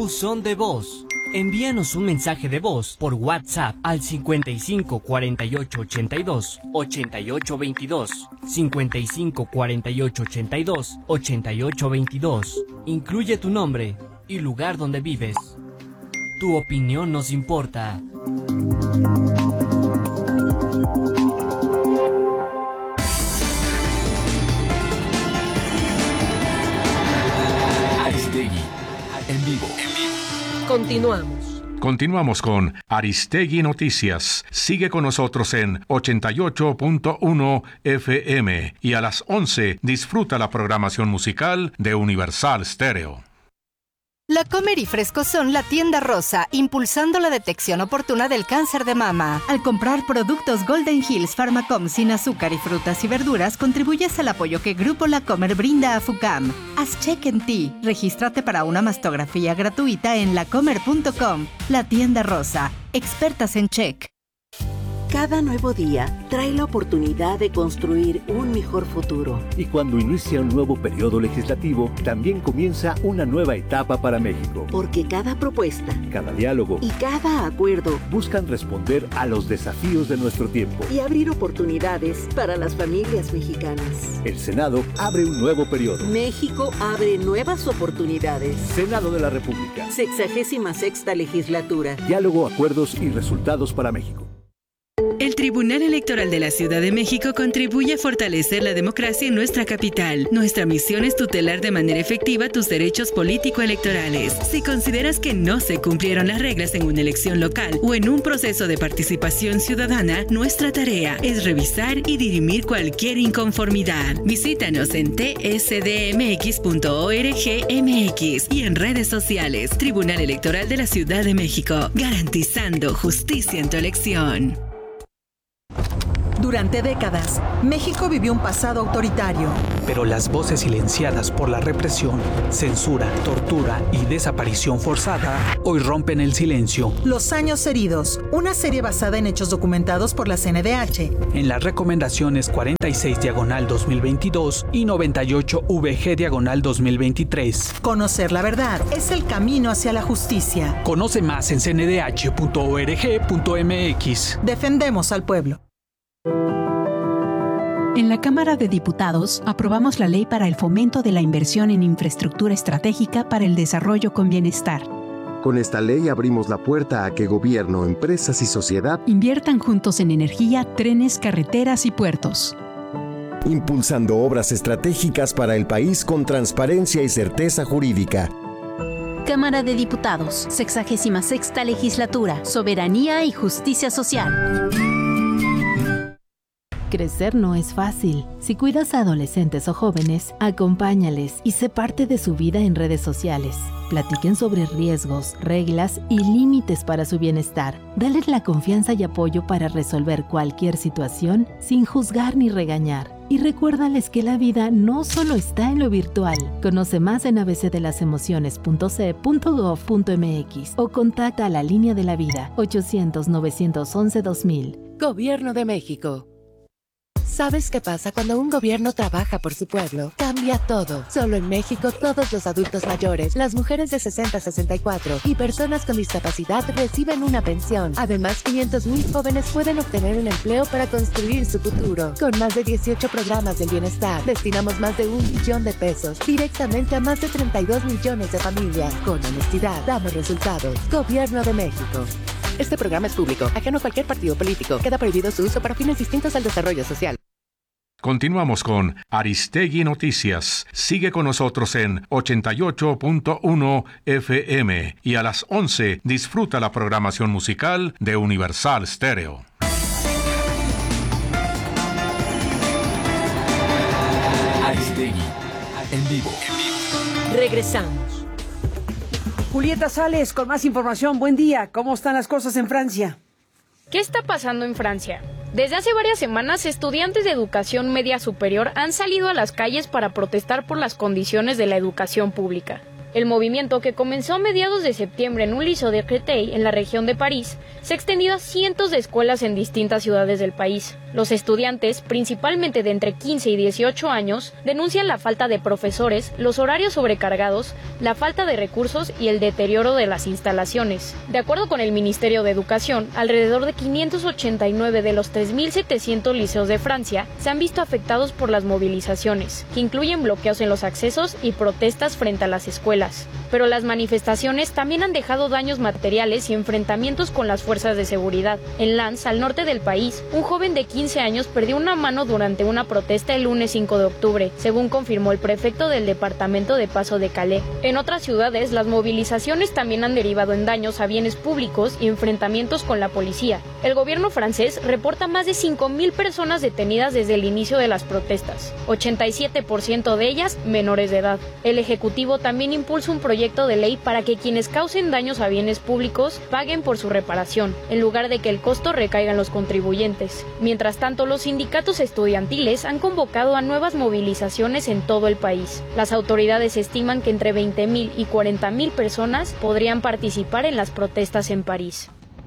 Buzón de voz. Envíanos un mensaje de voz por WhatsApp al 55 48 82 88 22, 55 48 82 88 22. Incluye tu nombre y lugar donde vives. Tu opinión nos importa. Aristegui, en vivo. Continuamos con Aristegui Noticias. Sigue con nosotros en 88.1 FM y a las 11 disfruta la programación musical de Universal Stereo. La Comer y Fresco son la tienda rosa, impulsando la detección oportuna del cáncer de mama. Al comprar productos Golden Hills Pharmacom sin azúcar y frutas y verduras, contribuyes al apoyo que Grupo La Comer brinda a FUCAM. Haz check en ti. Regístrate para una mastografía gratuita en lacomer.com. La tienda rosa, expertas en check. Cada nuevo día trae la oportunidad de construir un mejor futuro. Y cuando inicia un nuevo periodo legislativo, también comienza una nueva etapa para México. Porque cada propuesta, cada diálogo y cada acuerdo buscan responder a los desafíos de nuestro tiempo y abrir oportunidades para las familias mexicanas. El Senado abre un nuevo periodo. México abre nuevas oportunidades. Senado de la República. 66ª legislatura. Diálogo, acuerdos y resultados para México. El Tribunal Electoral de la Ciudad de México contribuye a fortalecer la democracia en nuestra capital. Nuestra misión es tutelar de manera efectiva tus derechos político-electorales. Si consideras que no se cumplieron las reglas en una elección local o en un proceso de participación ciudadana, nuestra tarea es revisar y dirimir cualquier inconformidad. Visítanos en tsdmx.org.mx y en redes sociales. Tribunal Electoral de la Ciudad de México, garantizando justicia en tu elección. Durante décadas, México vivió un pasado autoritario. Pero las voces silenciadas por la represión, censura, tortura y desaparición forzada hoy rompen el silencio. Los años heridos, una serie basada en hechos documentados por la CNDH. En las recomendaciones 46/2022 y 98/VG/2023. Conocer la verdad es el camino hacia la justicia. Conoce más en cndh.org.mx. Defendemos al pueblo. En la Cámara de Diputados aprobamos la Ley para el Fomento de la Inversión en Infraestructura Estratégica para el Desarrollo con Bienestar. Con esta ley abrimos la puerta a que gobierno, empresas y sociedad inviertan juntos en energía, trenes, carreteras y puertos. Impulsando obras estratégicas para el país con transparencia y certeza jurídica. Cámara de Diputados, 66ª Legislatura, Soberanía y Justicia Social. Crecer no es fácil. Si cuidas a adolescentes o jóvenes, acompáñales y sé parte de su vida en redes sociales. Platiquen sobre riesgos, reglas y límites para su bienestar. Dales la confianza y apoyo para resolver cualquier situación sin juzgar ni regañar. Y recuérdales que la vida no solo está en lo virtual. Conoce más en abcdelasemociones.ce.gov.mx o contacta a la Línea de la Vida 800-911-2000. Gobierno de México. ¿Sabes qué pasa cuando un gobierno trabaja por su pueblo? Cambia todo. Solo en México, todos los adultos mayores, las mujeres de 60 a 64 y personas con discapacidad reciben una pensión. Además, 500,000 jóvenes pueden obtener un empleo para construir su futuro. Con más de 18 programas del bienestar, destinamos más de 1 billón de pesos directamente a más de 32 millones de familias. Con honestidad, damos resultados. Gobierno de México. Este programa es público, ajeno a cualquier partido político. Queda prohibido su uso para fines distintos al desarrollo social. Continuamos con Aristegui Noticias. Sigue con nosotros en 88.1 FM y a las 11 disfruta la programación musical de Universal Stereo. Aristegui, en vivo. Regresamos. Julieta Sales con más información. Buen día. ¿Cómo están las cosas en Francia? ¿Qué está pasando en Francia? Desde hace varias semanas, estudiantes de educación media superior han salido a las calles para protestar por las condiciones de la educación pública. El movimiento, que comenzó a mediados de septiembre en un liceo de Créteil, en la región de París, se ha extendido a cientos de escuelas en distintas ciudades del país. Los estudiantes, principalmente de entre 15 y 18 años, denuncian la falta de profesores, los horarios sobrecargados, la falta de recursos y el deterioro de las instalaciones. De acuerdo con el Ministerio de Educación, alrededor de 589 de los 3.700 liceos de Francia se han visto afectados por las movilizaciones, que incluyen bloqueos en los accesos y protestas frente a las escuelas. Pero las manifestaciones también han dejado daños materiales y enfrentamientos con las fuerzas de seguridad. En Lens, al norte del país, un joven de 15 años perdió una mano durante una protesta el lunes 5 de octubre, según confirmó el prefecto del departamento de Paso de Calais. En otras ciudades, las movilizaciones también han derivado en daños a bienes públicos y enfrentamientos con la policía. El gobierno francés reporta más de 5.000 personas detenidas desde el inicio de las protestas, 87% de ellas menores de edad. El Ejecutivo también impulsa un proyecto de ley para que quienes causen daños a bienes públicos paguen por su reparación, en lugar de que el costo recaiga en los contribuyentes. Mientras tanto, los sindicatos estudiantiles han convocado a nuevas movilizaciones en todo el país. Las autoridades estiman que entre 20.000 y 40.000 personas podrían participar en las protestas en París.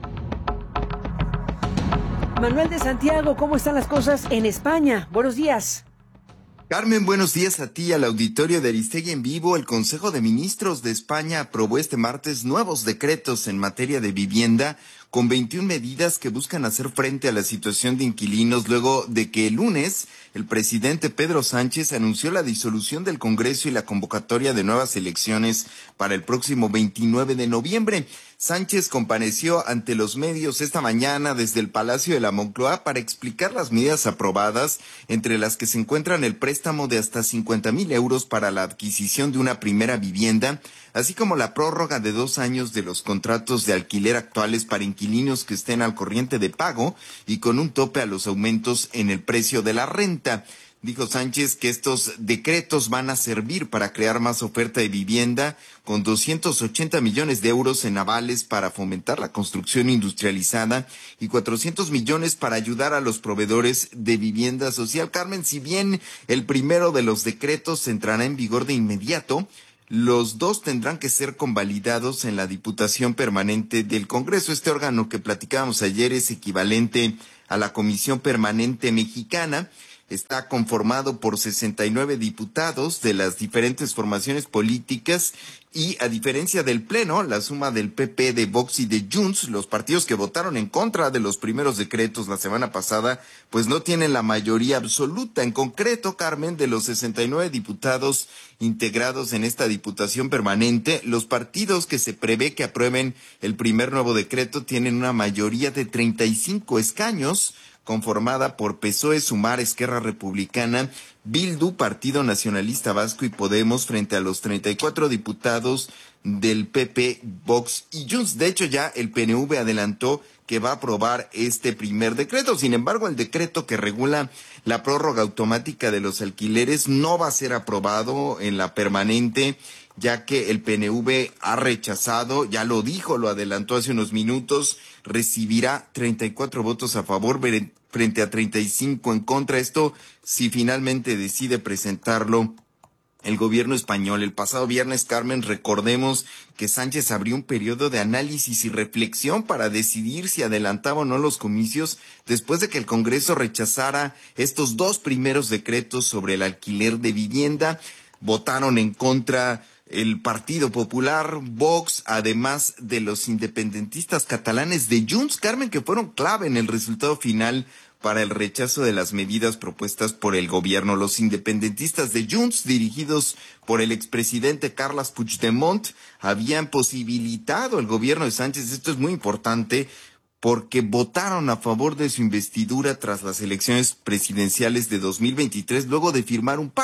Manuel de Santiago, ¿cómo están las cosas en España? Buenos días. Carmen, buenos días a ti, al auditorio de Aristegui en Vivo. El Consejo de Ministros de España aprobó este martes nuevos decretos en materia de vivienda con 21 medidas que buscan hacer frente a la situación de inquilinos luego de que el lunes el presidente Pedro Sánchez anunció la disolución del Congreso y la convocatoria de nuevas elecciones para el próximo 29 de noviembre. Sánchez compareció ante los medios esta mañana desde el Palacio de la Moncloa para explicar las medidas aprobadas, entre las que se encuentran el préstamo de hasta 50,000 euros para la adquisición de una primera vivienda, así como la prórroga de 2 años de los contratos de alquiler actuales para inquilinos que estén al corriente de pago y con un tope a los aumentos en el precio de la renta. Dijo Sánchez que estos decretos van a servir para crear más oferta de vivienda, con 280 millones de euros en avales para fomentar la construcción industrializada y 400 millones para ayudar a los proveedores de vivienda social. Carmen, si bien el primero de los decretos entrará en vigor de inmediato, los dos tendrán que ser convalidados en la Diputación Permanente del Congreso. Este órgano que platicábamos ayer es equivalente a la Comisión Permanente Mexicana. Está conformado por 69 diputados de las diferentes formaciones políticas y, a diferencia del Pleno, la suma del PP, de Vox y de Junts, los partidos que votaron en contra de los primeros decretos la semana pasada, pues no tienen la mayoría absoluta. En concreto, Carmen, de los 69 diputados integrados en esta Diputación Permanente, los partidos que se prevé que aprueben el primer nuevo decreto tienen una mayoría de 35 escaños, conformada por PSOE, Sumar, Esquerra Republicana, Bildu, Partido Nacionalista Vasco y Podemos, frente a los 34 diputados del PP, Vox y Junts. De hecho, ya el PNV adelantó que va a aprobar este primer decreto. Sin embargo, el decreto que regula la prórroga automática de los alquileres no va a ser aprobado en la permanente, ya que el PNV ha rechazado, ya lo dijo, lo adelantó hace unos minutos, recibirá 34 votos a favor frente a 35 en contra. Esto si finalmente decide presentarlo el gobierno español. El pasado viernes, Carmen, recordemos que Sánchez abrió un periodo de análisis y reflexión para decidir si adelantaba o no los comicios después de que el Congreso rechazara estos dos primeros decretos sobre el alquiler de vivienda. Votaron en contra el Partido Popular, Vox, además de los independentistas catalanes de Junts, Carmen, que fueron clave en el resultado final para el rechazo de las medidas propuestas por el gobierno. Los independentistas de Junts, dirigidos por el expresidente Carles Puigdemont, habían posibilitado el gobierno de Sánchez. Esto es muy importante porque votaron a favor de su investidura tras las elecciones presidenciales de 2023, luego de firmar un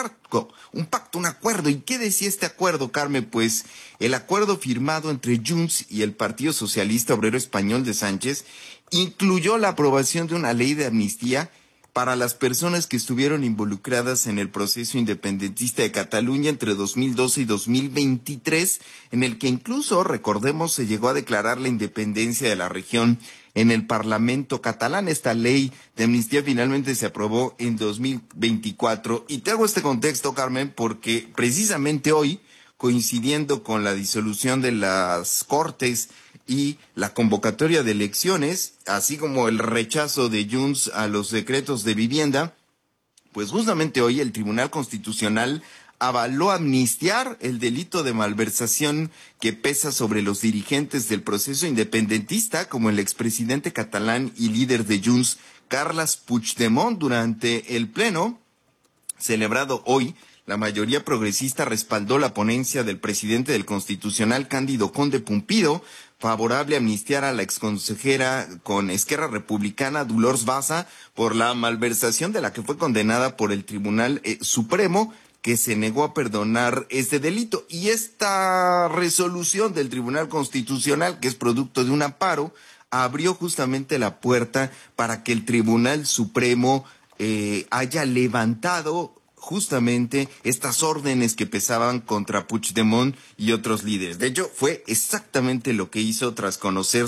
acuerdo. ¿Y qué decía este acuerdo, Carmen? Pues el acuerdo firmado entre Junts y el Partido Socialista Obrero Español de Sánchez incluyó la aprobación de una ley de amnistía para las personas que estuvieron involucradas en el proceso independentista de Cataluña entre 2012 y 2023, en el que incluso, recordemos, se llegó a declarar la independencia de la región en el Parlamento catalán. Esta ley de amnistía finalmente se aprobó en 2024. Y te hago este contexto, Carmen, porque precisamente hoy, coincidiendo con la disolución de las Cortes y la convocatoria de elecciones, así como el rechazo de Junts a los decretos de vivienda, pues justamente hoy el Tribunal Constitucional avaló amnistiar el delito de malversación que pesa sobre los dirigentes del proceso independentista, como el expresidente catalán y líder de Junts, Carles Puigdemont. Durante el pleno celebrado hoy, la mayoría progresista respaldó la ponencia del presidente del Constitucional, Cándido Conde Pumpido, favorable a amnistiar a la exconsejera con Esquerra Republicana, Dolors Bassa, por la malversación de la que fue condenada por el Tribunal Supremo, que se negó a perdonar este delito. Y esta resolución del Tribunal Constitucional, que es producto de un amparo, abrió justamente la puerta para que el Tribunal Supremo haya levantado justamente estas órdenes que pesaban contra Puigdemont y otros líderes. De hecho, fue exactamente lo que hizo tras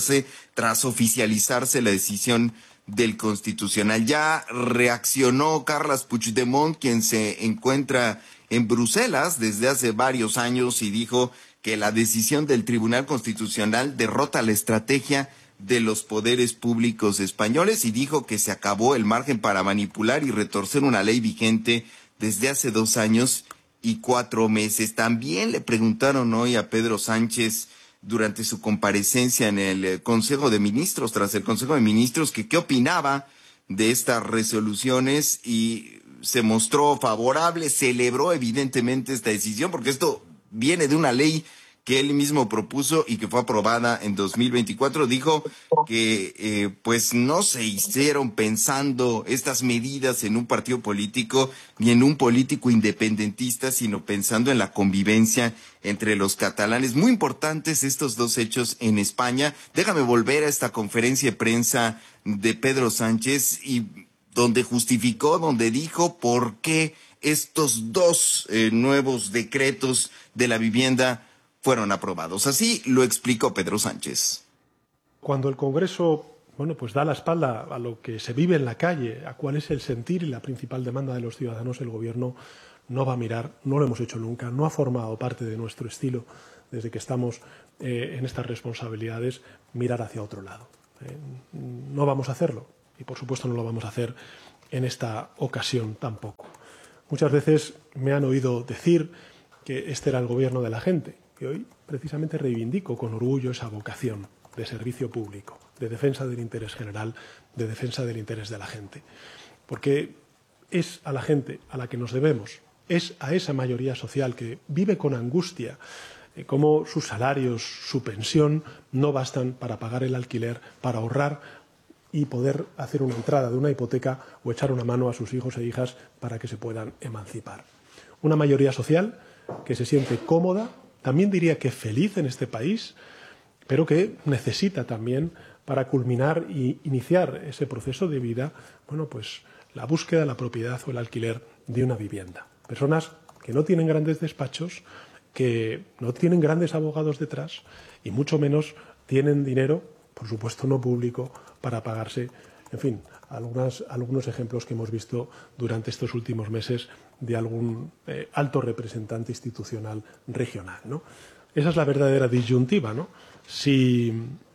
oficializarse la decisión del Constitucional. Ya reaccionó Carles Puigdemont, quien se encuentra en Bruselas desde hace varios años, y dijo que la decisión del Tribunal Constitucional derrota la estrategia de los poderes públicos españoles, y dijo que se acabó el margen para manipular y retorcer una ley vigente desde hace 2 años y 4 meses. También le preguntaron hoy a Pedro Sánchez durante su comparecencia en el Consejo de Ministros, tras el Consejo de Ministros, que qué opinaba de estas resoluciones, y se mostró favorable, celebró evidentemente esta decisión, porque esto viene de una ley que él mismo propuso y que fue aprobada en 2024. Dijo que pues no se hicieron pensando estas medidas en un partido político ni en un político independentista, sino pensando en la convivencia entre los catalanes. Muy importantes estos 2 hechos en España. Déjame volver a esta conferencia de prensa de Pedro Sánchez, y donde justificó, donde dijo por qué estos 2 nuevos decretos de la vivienda fueron aprobados. Así lo explicó Pedro Sánchez. Cuando el Congreso, pues da la espalda a lo que se vive en la calle, a cuál es el sentir y la principal demanda de los ciudadanos, el Gobierno no va a mirar, no lo hemos hecho nunca, no ha formado parte de nuestro estilo desde que estamos en estas responsabilidades, mirar hacia otro lado. No vamos a hacerlo, y por supuesto no lo vamos a hacer en esta ocasión tampoco. Muchas veces me han oído decir que este era el gobierno de la gente, que hoy precisamente reivindico con orgullo esa vocación de servicio público, de defensa del interés general, de defensa del interés de la gente. Porque es a la gente a la que nos debemos, es a esa mayoría social que vive con angustia cómo sus salarios, su pensión no bastan para pagar el alquiler, para ahorrar y poder hacer una entrada de una hipoteca o echar una mano a sus hijos e hijas para que se puedan emancipar. Una mayoría social que se siente cómoda, también diría que feliz en este país, pero que necesita también, para culminar y iniciar ese proceso de vida, pues la búsqueda, la propiedad o el alquiler de una vivienda. Personas que no tienen grandes despachos, que no tienen grandes abogados detrás y mucho menos tienen dinero, por supuesto no público, para pagarse, en fin, algunos ejemplos que hemos visto durante estos últimos meses de algún alto representante institucional regional, ¿no? Esa es la verdadera disyuntiva, ¿no? Si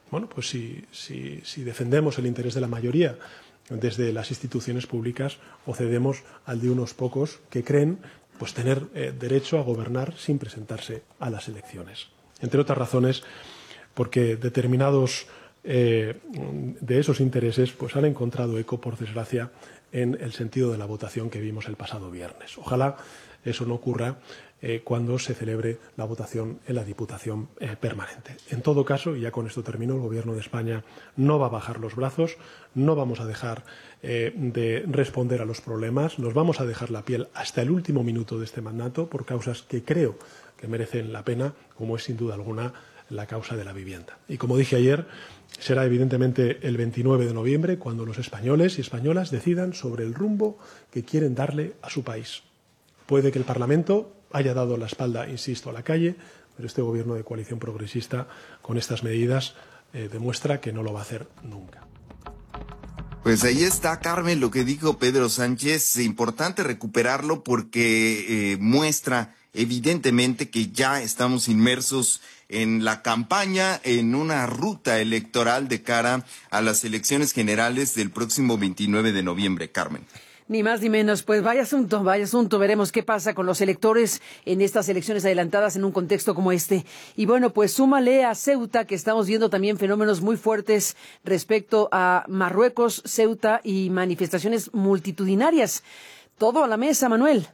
defendemos el interés de la mayoría desde las instituciones públicas o cedemos al de unos pocos que creen tener derecho a gobernar sin presentarse a las elecciones. Entre otras razones, porque determinados de esos intereses han encontrado eco, por desgracia, en el sentido de la votación que vimos el pasado viernes. Ojalá eso no ocurra cuando se celebre la votación en la Diputación permanente. En todo caso, y ya con esto termino, el Gobierno de España no va a bajar los brazos, no vamos a dejar de responder a los problemas, nos vamos a dejar la piel hasta el último minuto de este mandato por causas que creo que merecen la pena, como es sin duda alguna la causa de la vivienda. Y como dije ayer, será evidentemente el 29 de noviembre cuando los españoles y españolas decidan sobre el rumbo que quieren darle a su país. Puede que el Parlamento haya dado la espalda, insisto, a la calle, pero este Gobierno de coalición progresista, con estas medidas, demuestra que no lo va a hacer nunca. Pues ahí está, Carmen, lo que dijo Pedro Sánchez. Importante recuperarlo porque muestra evidentemente que ya estamos inmersos en la campaña, en una ruta electoral de cara a las elecciones generales del próximo 29 de noviembre, Carmen. Ni más ni menos, pues vaya asunto, veremos qué pasa con los electores en estas elecciones adelantadas en un contexto como este. Y bueno, pues súmale a Ceuta, que estamos viendo también fenómenos muy fuertes respecto a Marruecos, Ceuta y manifestaciones multitudinarias. Todo a la mesa, Manuel.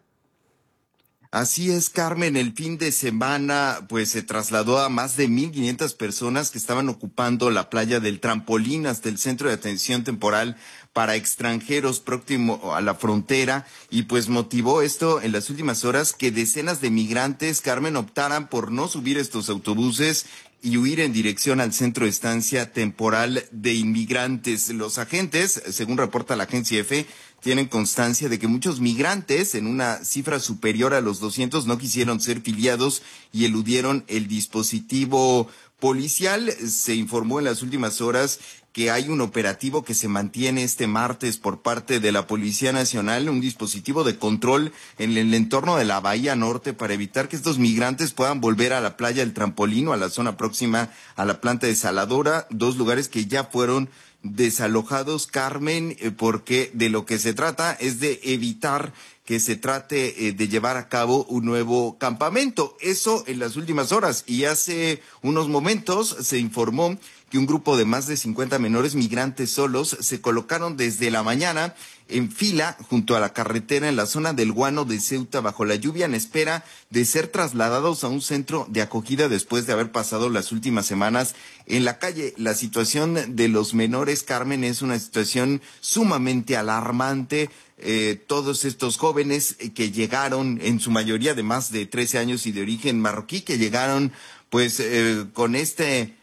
Así es, Carmen, el fin de semana pues se trasladó a más de 1,500 personas que estaban ocupando la playa del Trampolín hasta el centro de atención temporal para extranjeros próximo a la frontera, y pues motivó esto en las últimas horas que decenas de migrantes, Carmen, optaran por no subir estos autobuses y huir en dirección al centro de estancia temporal de inmigrantes. Los agentes, según reporta la agencia EFE, tienen constancia de que muchos migrantes, en una cifra superior a los 200, no quisieron ser filiados y eludieron el dispositivo policial. Se informó en las últimas horas que hay un operativo que se mantiene este martes por parte de la Policía Nacional, un dispositivo de control en el entorno de la Bahía Norte para evitar que estos migrantes puedan volver a la playa del Trampolín o a la zona próxima a la planta desaladora, 2 lugares que ya fueron desalojados, Carmen, porque de lo que se trata es de evitar que se trate de llevar a cabo un nuevo campamento. Eso en las últimas horas, y hace unos momentos se informó que un grupo de más de 50 menores migrantes solos se colocaron desde la mañana en fila junto a la carretera en la zona del Guano de Ceuta bajo la lluvia, en espera de ser trasladados a un centro de acogida después de haber pasado las últimas semanas en la calle. La situación de los menores, Carmen, es una situación sumamente alarmante. Todos estos jóvenes que llegaron, en su mayoría de más de 13 años y de origen marroquí, que llegaron pues con este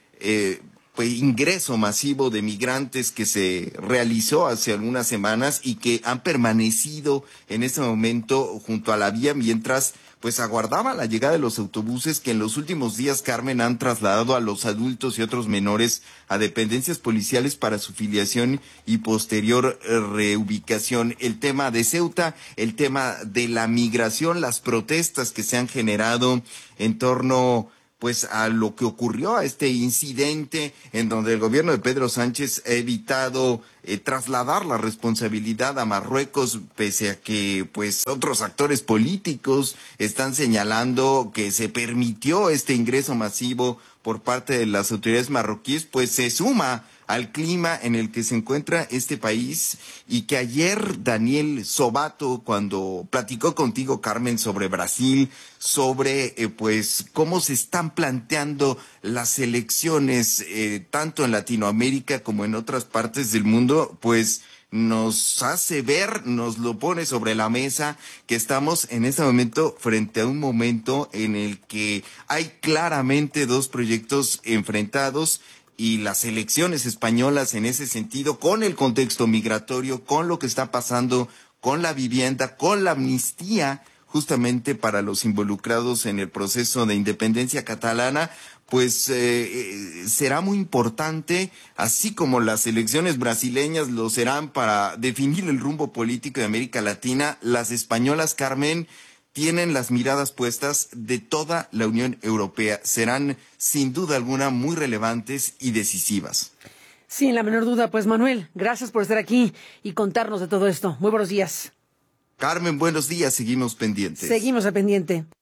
ingreso masivo de migrantes que se realizó hace algunas semanas y que han permanecido en este momento junto a la vía mientras pues aguardaba la llegada de los autobuses que en los últimos días, Carmen, han trasladado a los adultos y otros menores a dependencias policiales para su filiación y posterior reubicación. El tema de Ceuta, el tema de la migración, las protestas que se han generado en torno pues a lo que ocurrió, a este incidente en donde el gobierno de Pedro Sánchez ha evitado trasladar la responsabilidad a Marruecos, pese a que pues otros actores políticos están señalando que se permitió este ingreso masivo por parte de las autoridades marroquíes, pues se suma al clima en el que se encuentra este país, y que ayer Daniel Sobato, cuando platicó contigo, Carmen, sobre Brasil, sobre pues cómo se están planteando las elecciones tanto en Latinoamérica como en otras partes del mundo, pues nos hace ver, nos lo pone sobre la mesa, que estamos en este momento frente a un momento en el que hay claramente 2 proyectos enfrentados, y las elecciones españolas en ese sentido, con el contexto migratorio, con lo que está pasando con la vivienda, con la amnistía justamente para los involucrados en el proceso de independencia catalana, pues será muy importante, así como las elecciones brasileñas lo serán para definir el rumbo político de América Latina. Las españolas, Carmen, tienen las miradas puestas de toda la Unión Europea. Serán, sin duda alguna, muy relevantes y decisivas. Sin la menor duda. Pues, Manuel, gracias por estar aquí y contarnos de todo esto. Muy buenos días. Carmen, buenos días. Seguimos pendientes. Seguimos al pendiente.